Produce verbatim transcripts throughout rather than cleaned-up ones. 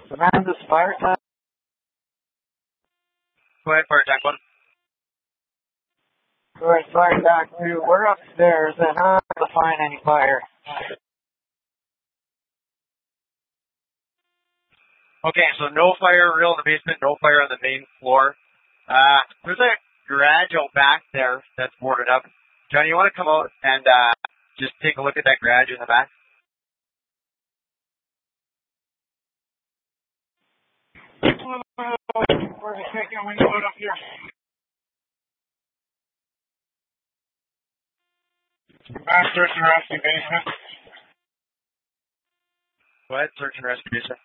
Command this fire attack. Go ahead, fire attack one. Go ahead, fire attack two. We're upstairs and I'm not able to find any fire. Okay, so no fire real in the basement, no fire on the main floor. Uh, there's a garage out back there that's boarded up. Johnny, you want to come out and uh, just take a look at that garage in the back? We're just taking a window out up here. Back search and rescue basement. Go ahead, search and rescue basement.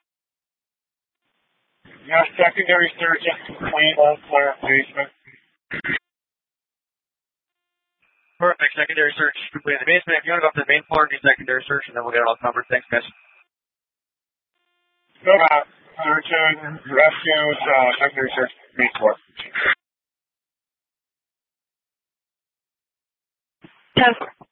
Yeah, secondary search and clean on clear basement. Perfect. Secondary search complete in the basement. If you want to go up to the main floor and do secondary search, and then we'll get it all covered. Thanks, guys. Go back. Search and rescue, uh, secondary search, main floor. ten.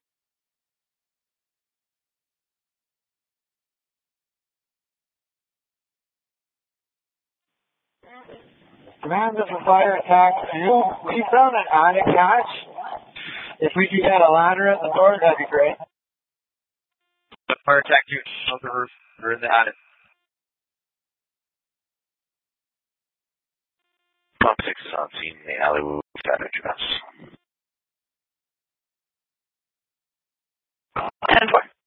Command this a fire attack two. We found an attic hatch. If we could get a ladder at the door, that'd be great. The fire attack two on the roof or in the attic. Pump six is on scene in the alley with that address. ten four.